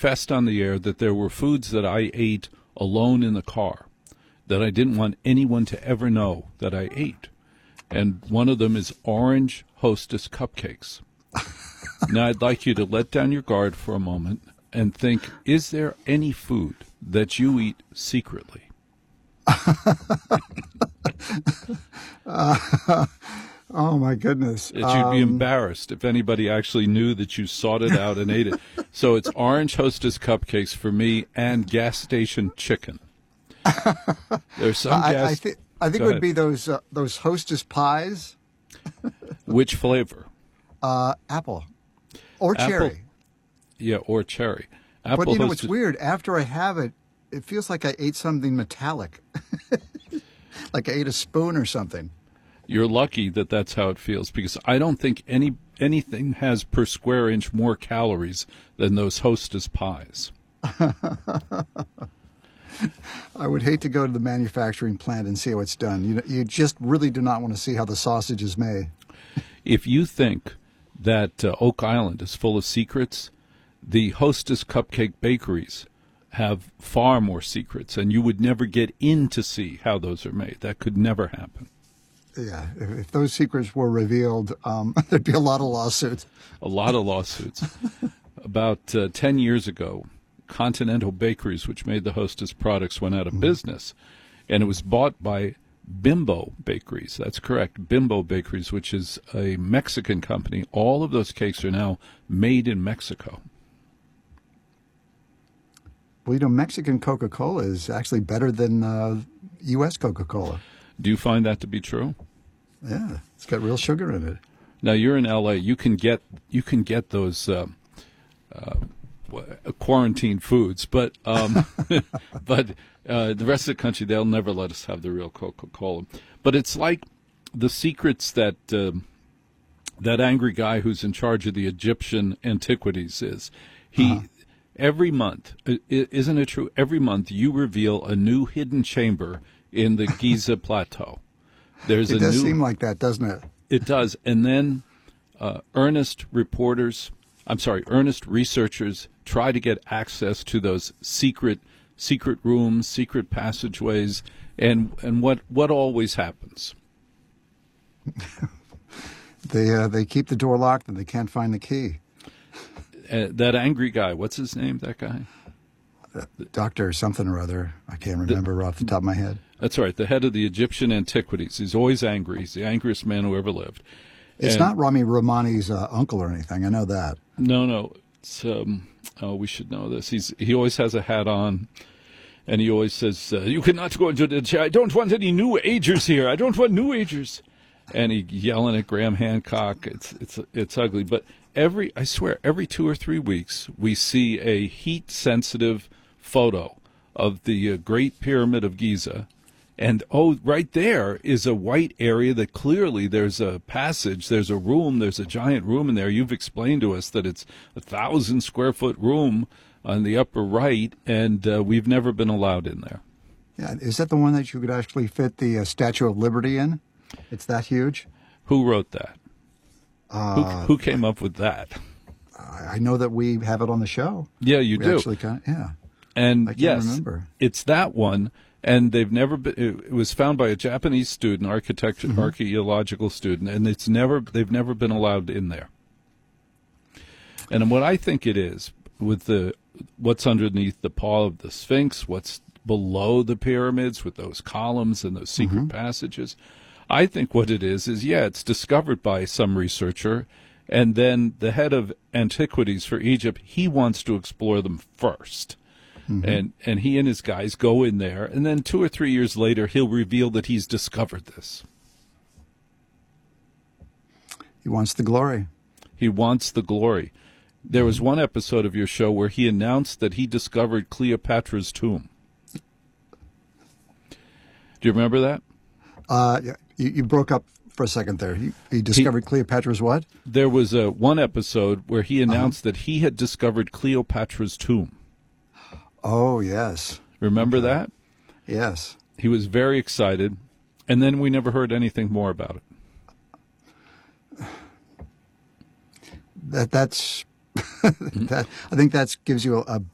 confessed on the air that there were foods that I ate alone in the car that I didn't want anyone to ever know that I ate. And one of them is orange Hostess cupcakes. Now, I'd like you to let down your guard for a moment and think, is there any food that you eat secretly? Oh, my goodness. That you'd be embarrassed if anybody actually knew that you sought it out and ate it. So it's orange Hostess cupcakes for me and gas station chicken. There's some I think it would be those Hostess pies. Which flavor? Apple. Or cherry. Yeah, or cherry. Apple but you know Hostess. what's weird? After I have it, it feels like I ate something metallic. Like I ate a spoon or something. You're lucky that that's how it feels, because I don't think anything has per square inch more calories than those Hostess pies. I would hate to go to the manufacturing plant and see how it's done. You just really do not want to see how the sausage is made. If you think that Oak Island is full of secrets, the Hostess cupcake bakeries have far more secrets, and you would never get in to see how those are made. That could never happen. Yeah, if those secrets were revealed, there'd be a lot of lawsuits. A lot of lawsuits. About 10 years ago, Continental Bakeries, which made the Hostess products, went out of business, and it was bought by Bimbo Bakeries. That's correct, Bimbo Bakeries, which is a Mexican company. All of those cakes are now made in Mexico. Well, Mexican Coca-Cola is actually better than U.S. Coca-Cola. Do you find that to be true? Yeah, it's got real sugar in it. Now, you're in L.A. You can get those quarantine foods, but but the rest of the country, they'll never let us have the real Coca-Cola. But it's like the secrets that that angry guy who's in charge of the Egyptian antiquities is. Every month, isn't it true? Every month you reveal a new hidden chamber in the Giza Plateau. It does seem like that, doesn't it? It does. And then earnest researchers try to get access to those secret rooms, secret passageways, and what always happens? They keep the door locked and they can't find the key. That angry guy, what's his name, that guy? Doctor something or other. I can't remember off the top of my head. That's right, the head of the Egyptian antiquities. He's always angry. He's the angriest man who ever lived. It's not Rami Romani's uncle or anything. I know that. No. It's, we should know this. He always has a hat on, and he always says, you cannot go into the chair. I don't want any new agers here. I don't want new agers. And he yelling at Graham Hancock. It's ugly. But I swear, every 2 or 3 weeks, we see a heat-sensitive photo of the Great Pyramid of Giza. And, right there is a white area that clearly there's a passage, there's a room, there's a giant room in there. You've explained to us that it's 1,000-square-foot room on the upper right, and we've never been allowed in there. Yeah, is that the one that you could actually fit the Statue of Liberty in? It's that huge? Who wrote that? Who came up with that? I know that we have it on the show. Yeah, you do. Actually, yeah. And I can't remember. It's that one. And they've never been. It was found by a Japanese student, archaeological student, and they've never been allowed in there. And what I think it is, with what's underneath the paw of the Sphinx, what's below the pyramids with those columns and those secret passages, I think what it is it's discovered by some researcher, and then the head of antiquities for Egypt, he wants to explore them first. And he and his guys go in there, and then 2 or 3 years later, he'll reveal that he's discovered this. He wants the glory. He wants the glory. There was one episode of your show where he announced that he discovered Cleopatra's tomb. Do you remember that? Yeah, you broke up for a second there. He discovered Cleopatra's what? There was one episode where he announced that he had discovered Cleopatra's tomb. Oh, yes. Remember that? Yes. He was very excited, and then we never heard anything more about it. That's I think that gives you a